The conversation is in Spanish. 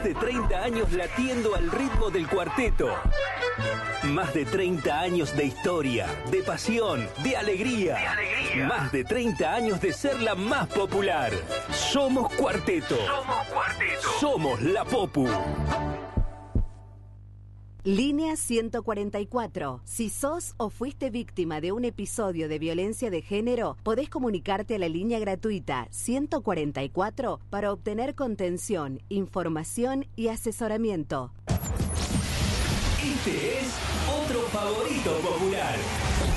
De 30 años latiendo al ritmo del cuarteto. Más de 30 años de historia, de pasión, de alegría. Más de 30 años de ser la más popular. Somos Cuarteto. Somos Cuarteto. Somos la Popu. Línea 144. Si sos o fuiste víctima de un episodio de violencia de género, podés comunicarte a la línea gratuita 144 para obtener contención, información y asesoramiento. Este es otro favorito popular.